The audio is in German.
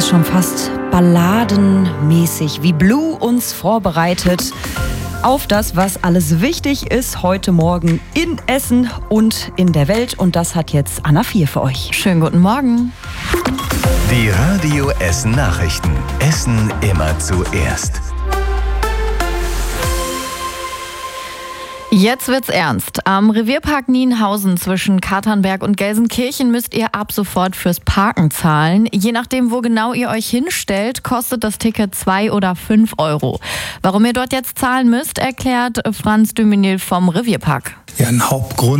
ist schon fast balladenmäßig, wie Blue uns vorbereitet auf das, was alles wichtig ist heute Morgen in Essen und in der Welt. Und das hat jetzt Anna 4 für euch. Schönen guten Morgen. Die Radio Essen Nachrichten. Essen immer zuerst. Jetzt wird's ernst. Am Revierpark Nienhausen zwischen Katernberg und Gelsenkirchen müsst ihr ab sofort fürs Parken zahlen. Je nachdem, wo genau ihr euch hinstellt, kostet das Ticket 2 oder 5 Euro. Warum ihr dort jetzt zahlen müsst, erklärt Franz Duminil vom Revierpark. Ja, ein Hauptgrund